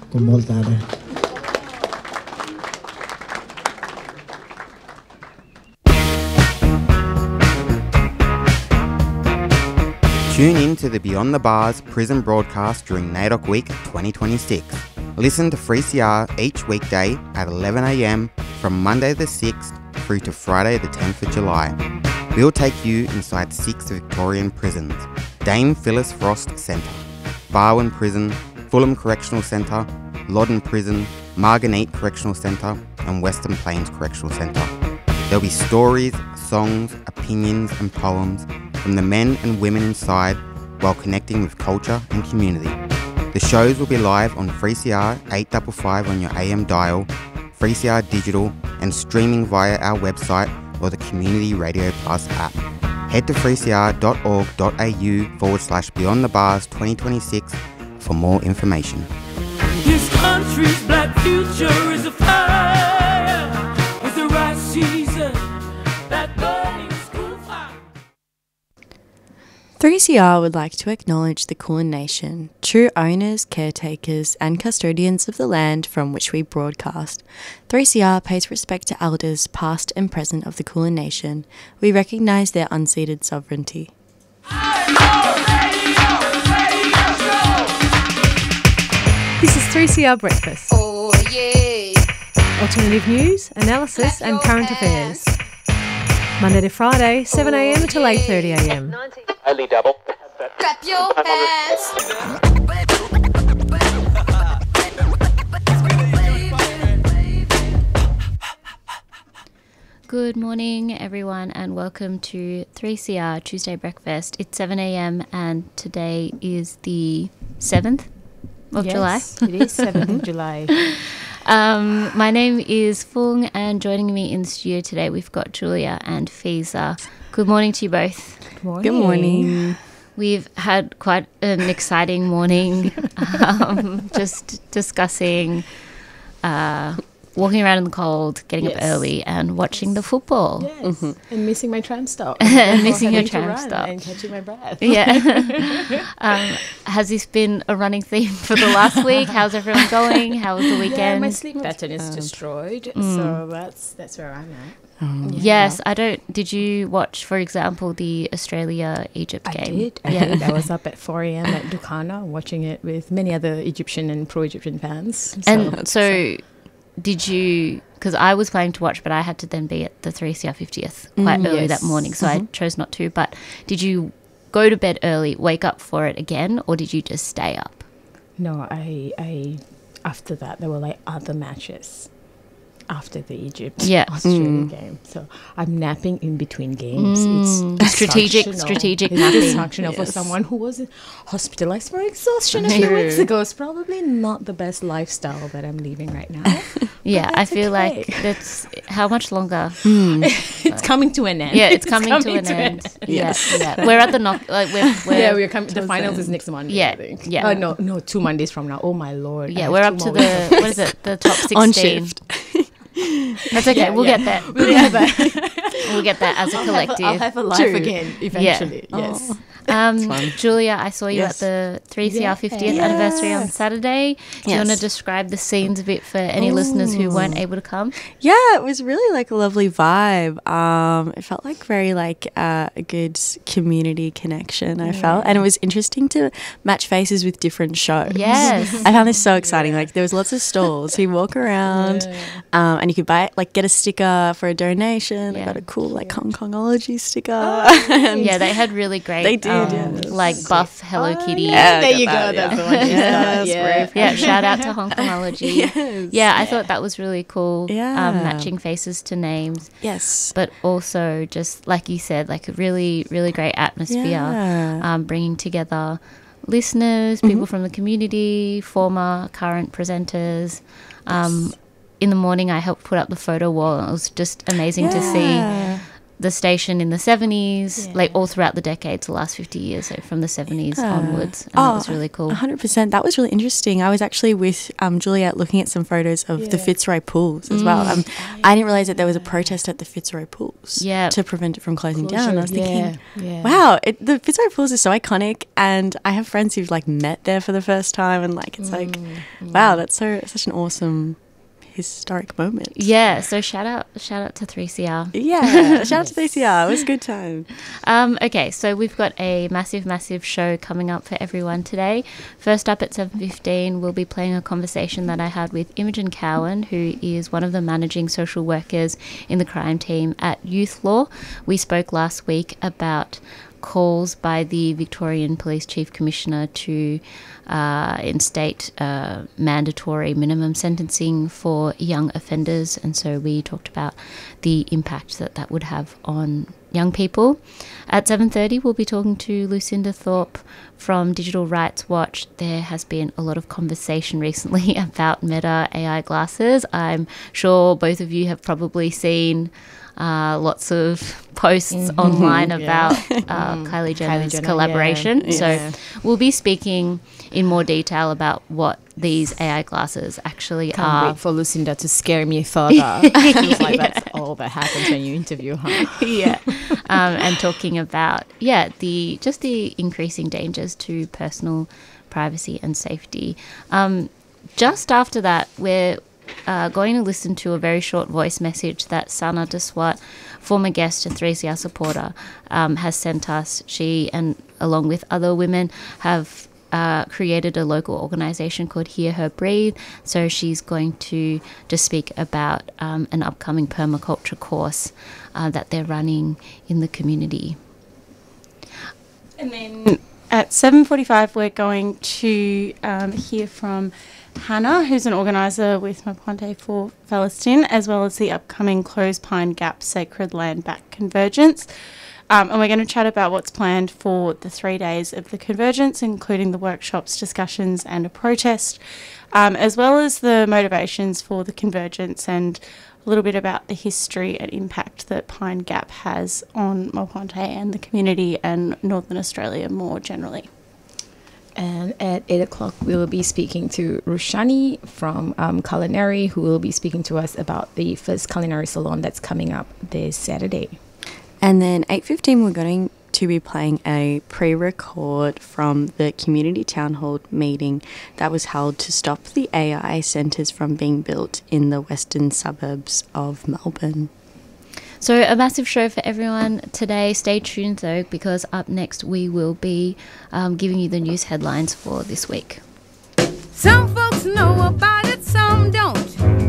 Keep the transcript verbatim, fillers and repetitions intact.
con molta ara. Tune in to the Beyond the Bars prison broadcast during NAIDOC Week twenty twenty-six. Listen to three C R each weekday at eleven a m from Monday the sixth through to Friday the tenth of July. We'll take you inside six Victorian prisons: Dame Phyllis Frost Centre, Barwon Prison, Fulham Correctional Centre, Loddon Prison, Margate Correctional Centre and Western Plains Correctional Centre. There'll be stories, songs, opinions and poems from the men and women inside while connecting with culture and community. The shows will be live on three C R eight fifty-five on your A M dial, three C R Digital and streaming via our website or the Community Radio Plus app. Head to three c r dot org dot a u forward slash Beyond the Bars twenty twenty-six for more information. This country's black future is a fire with the right season that burning school fire. three C R would like to acknowledge the Kulin Nation, true owners, caretakers and custodians of the land from which we broadcast. three C R pays respect to elders past and present of the Kulin Nation. We recognise their unceded sovereignty. This is three C R Breakfast. Oh yeah. Alternative news, analysis and current affairs. Monday to Friday, seven a m till eight thirty a m. Only double. Clap your hands. Good morning, everyone, and welcome to three C R Tuesday Breakfast. It's seven a m and today is the seventh of yes, July. It is seventh of July. Um, my name is Fung, and joining me in the studio today we've got Julia and Fiza. Good morning to you both. Good morning. Good morning. We've had quite an exciting morning, um, just discussing uh, walking around in the cold, getting Yes. up early and watching the football. Yes. Mm-hmm. And missing my tram stop. And missing your Having to tram run stop. And catching my breath. Yeah. um, has this been a running theme for the last week? How's everyone going? How was the weekend? Yeah, my sleep pattern is destroyed. Mm. So that's that's where I'm at. Um, Yes, I don't. Did you watch, for example, the Australia-Egypt I game? did. I yeah. did. I was up at four a m at Dukhana watching it with many other Egyptian and pro-Egyptian fans. So And so, did you? Because I was planning to watch, but I had to then be at the three C R fiftieth quite Mm, early yes. that morning, so I chose not to. But did you go to bed early, wake up for it again, or did you just stay up? no, I I after that there were like other matches after the Egypt Yeah. Australia Mm. game. So I'm napping in between games. Mm. It's Strategic- dysfunctional. strategic it's napping. dysfunctional for Yes. someone who was hospitalized for exhaustion a few weeks ago. It's probably not the best lifestyle that I'm living right now. Yeah, I that's feel okay. like that's how much longer. It's coming to an end. Yeah, it's coming, to an end. Yes. Yeah, yeah. We're at the knock. Like we're, we're yeah, we're coming. The finals is next Monday. Yeah, I think. yeah. Oh no, no, two Mondays from now. Oh my lord. I yeah, have we're two up to more the weeks of what is it? The top sixteen. On shift. That's okay. Yeah, we'll yeah. get there. We'll get that. We'll get that as a I'll collective. have a, I'll have a life True. again eventually. Yeah. Yes. Um, Julia, I saw you Yes. at the three C R fiftieth Yeah. anniversary on Saturday. Do you want to Yes. describe the scenes a bit for any listeners who weren't able to come? Yeah, it was really like a lovely vibe. Um, it felt like very like uh, a good community connection. I felt, and it was interesting to match faces with different shows. Yes. I found this so exciting. Like there was lots of stalls. You walk around, um, and you could buy like get a sticker for a donation. I Yeah. got a cool like Hong Kongology sticker. And Yeah, they had really great. They did, um, yeah. like buff Hello Kitty. yeah, There got you go. that, That's yeah. the one. you Yes, got. very Yeah. Yeah, shout out to Hong Kongology. Yes. Yeah, I thought that was really cool. Yeah. Um, matching faces to names, Yes. but also just like you said, like a really, really great atmosphere. Yeah. Um, bringing together listeners, people from the community, former, current presenters. Um, in the morning, I helped put up the photo wall. And it was just amazing to see Yeah. the station in the seventies, Yeah. like all throughout the decades, the last fifty years, so from the seventies Yeah. onwards. And Oh, that was really cool. one hundred percent. That was really interesting. I was actually with um, Juliet looking at some photos of the Yeah. Fitzroy Pools as well. Um, I didn't realise that there was a protest at the Fitzroy Pools Yeah. to prevent it from closing down. I was yeah, thinking, yeah. wow, it, the Fitzroy Pools is so iconic, and I have friends who've like met there for the first time, and like it's like, wow, that's so such an awesome historic moment. Yeah, so shout out shout out to three C R. Yeah, shout out to three C R. It was a good time. Um, okay, so we've got a massive, massive show coming up for everyone today. First up at seven fifteen, we'll be playing a conversation that I had with Imogen Cowan, who is one of the managing social workers in the crime team at Youth Law. We spoke last week about calls by the Victorian Police Chief Commissioner to uh, instate uh, mandatory minimum sentencing for young offenders, and so we talked about the impact that that would have on young people. At seven thirty, we'll be talking to Lucinda Thorpe from Digital Rights Watch. There has been a lot of conversation recently about Meta A I glasses. I'm sure both of you have probably seen uh, lots of posts online about uh, Kylie Jenner's Jenner, collaboration. yeah. So Yeah. we'll be speaking in more detail about what these A I glasses actually Can't are. wait for Lucinda to scare me further. Feels like that's all that happens when you interview her. yeah, um, and talking about yeah the just the increasing dangers to personal privacy and safety. Um, just after that, we're uh, going to listen to a very short voice message that Sana Deswat, former guest and three C R supporter, um, has sent us. She and along with other women have Uh, created a local organisation called Hear Her Breathe. So she's going to just speak about um, an upcoming permaculture course uh, that they're running in the community. And then at seven forty-five, we're going to um, hear from Hannah, who's an organiser with Maponte for Palestine, as well as the upcoming Closed Pine Gap Sacred Land Back Convergence. Um, and we're going to chat about what's planned for the three days of the convergence, including the workshops, discussions and a protest, um, as well as the motivations for the convergence and a little bit about the history and impact that Pine Gap has on Maponte and the community and Northern Australia more generally. And at eight o'clock, we will be speaking to Rushani from um, Culinary, who will be speaking to us about the first culinary salon that's coming up this Saturday. And then eight fifteen, we're going to be playing a pre-record from the community town hall meeting that was held to stop the A I centres from being built in the western suburbs of Melbourne. So a massive show for everyone today. Stay tuned though, because up next we will be um, giving you the news headlines for this week. Some folks know about it, some don't.